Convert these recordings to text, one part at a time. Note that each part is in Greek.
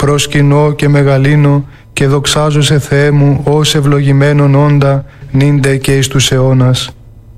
προσκυνώ και μεγαλύνω και δοξάζω σε Θεέ μου ως ευλογημένον όντα νύντε και εις τους αιώνας.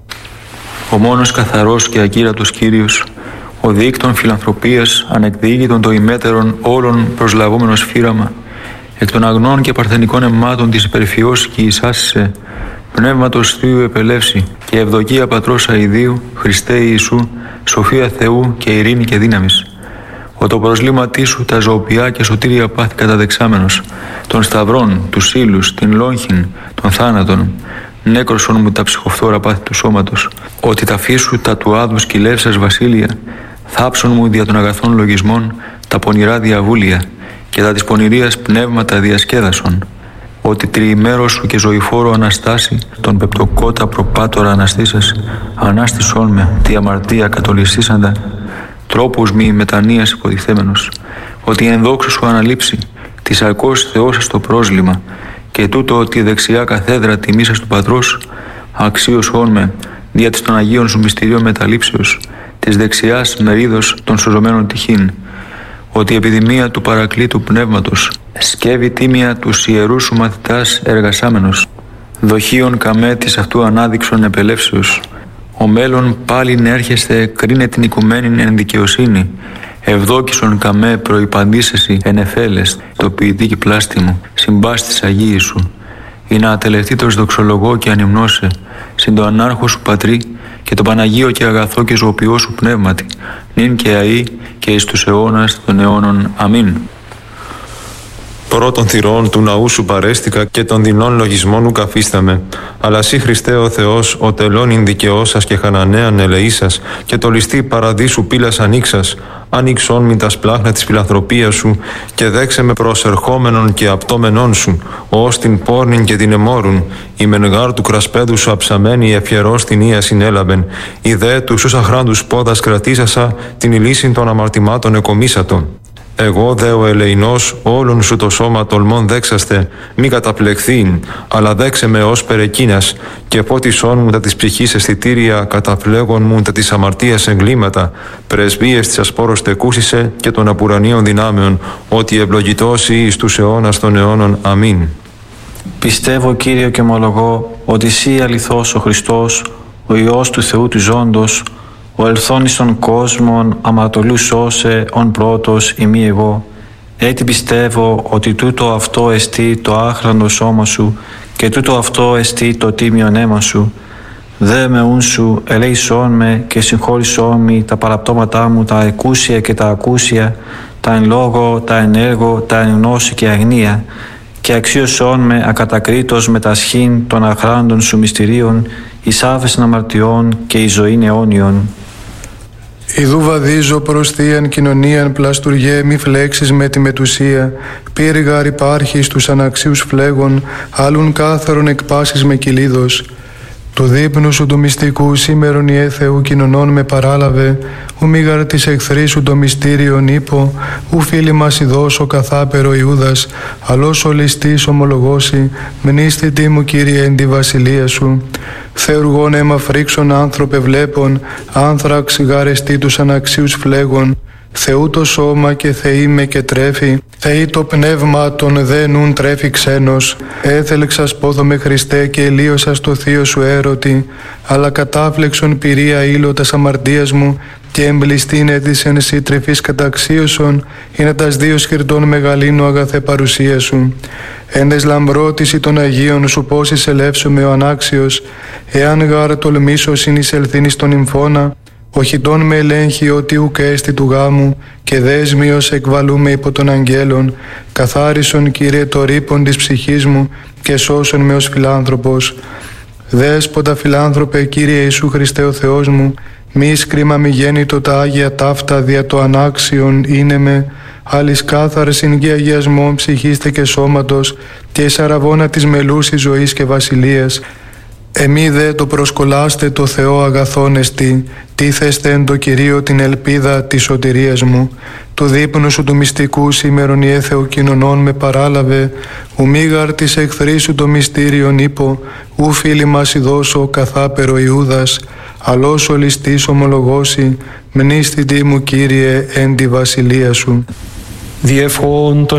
Ο μόνος καθαρός και ακύρατος Κύριος, ο δίκτων φιλανθρωπίας ανεκδίκητον το ημέτερον όλων προσλαβόμενος φύραμα, εκ των αγνών και παρθενικών αιμάτων της υπερφιός και εισάσισε, πνεύματος Θείου επελεύσει και ευδοκία Πατρός αηδίου, Χριστέ Ιησού, σοφία Θεού και ειρήνη και δύναμης. Ο το προσλήματί σου τα ζωοποιά και σωτήρια πάθη καταδεξάμενος, των σταυρών, τους ύλους, την λόγχην, των θάνατων, νέκρωσον μου τα ψυχοφθόρα πάθη του σώματος, ότι τα φύσου τα του άδου σκυλεύσας βασίλεια, θάψον μου δια των αγαθών λογισμών τα πονηρά διαβούλια και τα της πονηρίας πνεύματα διασκέδασον, ότι τριημέρος σου και ζωηφόρο αναστάσει τον πεπτοκότα προπάτορα αναστήσας, ανάστησόν με τη αμαρτία κατολιστήσαντα, τρόπους μη μετανοίας υποτιθέμενος, ότι εν δόξα σου αναλείψει της αρκός Θεός σας το πρόσλημα και τούτο ότι δεξιά καθέδρα τιμήσας του Πατρός, αξίωσόν με δια της των Αγίων σου μυστηρίων μεταλήψεως, της δεξιάς μερίδος των σωζωμένων τυχήν, ότι η επιδημία του παρακλήτου πνεύματος σκεύει τίμια τους ιερούς σου μαθητάς εργασάμενος, δοχείων καμέ της αυτού ανάδειξον επελεύσεως, ο μέλλον πάλιν έρχεστε κρίνε την οικουμένην εν δικαιοσύνη, ευδόκισον καμέ προϋπαντήσεσι εν εφέλες, το ποιητήκη πλάστη μου, συμπάστης Αγίη σου, ή να ατελευτήτως δοξολογώ και ανυμνώσε, συν το ανάρχο σου Πατρί και το Παναγίο και αγαθό και ζωοποιό σου πνεύματι, νυν και αεί και εις τους αιώνας των αιώνων. Αμήν. Πρώτων θυρών του ναού σου παρέστηκα και των δεινών λογισμών μου καφίσταμε. Αλλά σύ Χριστέ ο Θεός, ο τελώνην δικαιώσας και χανανέαν ελεήσας και το ληστή παραδείσου πύλας ανοίξας, ανοίξον μην τα σπλάχνα της φιλανθρωπίας σου και δέξε με προσερχόμενον και απτόμενον σου, ως την πόρνην και την εμόρουν, η μενγάρ του κρασπέδου σου αψαμένη ευχερός την ία συνέλαβεν, η δε του σους αχράντους πόδας κρατήσασα, την ηλίσιν των αμαρτημάτων εκομίσατον. Εγώ δε ο ελεηνός όλων σου το σώμα τολμών δέξαστε, μη καταπλεχθήν, αλλά δέξε με ως περεκίνας, και φώτισόν μου τα της ψυχής αισθητήρια, καταφλέγον μου τα της αμαρτίας εγκλήματα, πρεσβείες της ασπόρος τεκούσισε και των απουρανίων δυνάμεων, ότι ευλογητός εις τους αιώνας των αιώνων. Αμήν. Πιστεύω, Κύριε, και ομολογώ ότι εσύ αληθώς ο Χριστός, ο Υιός του Θεού του Ζώντος, ο ελθόν εις των κόσμων αμαρτωλού σώσε ον πρώτος ημί εγώ. Έτσι πιστεύω ότι τούτο αυτό εστί το άχραντο σώμα σου και τούτο αυτό εστί το τίμιον αίμα σου. Δε με ούν σου ελέησόν με και συγχώρησόν με τα παραπτώματά μου τα εκούσια και τα ακούσια, τα εν λόγω, τα εν έργο, τα εν γνώση και αγνία, και αξίωσόν με ακατακρίτως με τα σχήν των αχράντων σου μυστηρίων, εις άφεσιν αμαρτιών και εις ζωήν αιώνιον. Ιδού βαδίζω προς θείαν κοινωνίαν πλαστουργέ μη φλέξεις με τη μετουσία, πύργαρ υπάρχει στους αναξίους φλέγων, άλλουν κάθαρον εκπάσεις με κυλίδος. Του δείπνου σου του μυστικού σήμερον Ιε Θεού κοινωνών με παράλαβε, ου μήγαρ της εχθρής σου το μυστήριον ύπο, ου φίλοι μας ειδώσω καθάπερο Ιούδας, αλλός ο ληστής ομολογώσει, μνήστητή μου Κύριε εν τη βασιλεία σου. Θεουργών αίμα φρίξον άνθρωπε βλέπων, άνθραξ γαρεστή τους αναξίους φλέγων, Θεού το σώμα και Θεή με και τρέφει, Θεή το πνεύμα των δε νουν τρέφει ξένος. Έθελξας πόθο Χριστέ και ελίωσας το θείο σου έρωτη, αλλά κατάφλεξον πυρία ήλω τας αμαρτίας μου και εμπληστήν έτησεν σύ τρεφής καταξίωσον, είναι τας δύο σκυρτών μεγαλύνου αγαθέ παρουσία σου. Έντες λαμπρότηση των Αγίων σου πώς εισελεύσομαι ο ανάξιος, εάν γάρ τολμήσω συνεισελθήν εις τον υμφώνα, ο χιτών με ελέγχει ότι ουκ έστι του γάμου και δέσμιος εκβαλούμε υπό των αγγέλων, καθάρισον Κύριε το ρήπον της ψυχής μου και σώσον με ως φιλάνθρωπος. Δέσποτα φιλάνθρωπε Κύριε Ιησού Χριστέ ο Θεός μου, μη σκρίμα μη γέννητο τα Άγια ταύτα δια το ανάξιον είναι με, άλλης κάθαρσιν και αγιασμών ψυχήστε και σώματος και εις αραβώνα της μελούσης ζωής και βασιλείας. Εμεί δε το προσκολάστε το Θεό αγαθόν εστί, τίθεστε εν το Κυρίο την ελπίδα της σωτηρίας μου. Του δείπνου σου του μυστικού σήμερον Ιε Θεού κοινωνών με παράλαβε, ου μήγαρ της εχθρής σου το μυστήριον ύπο, ου φίλοι μας ειδώσω καθάπερο Ιούδας, αλλός ο ληστής ομολογώσει, μνήστητή μου Κύριε εν τη βασιλεία σου. Διευχών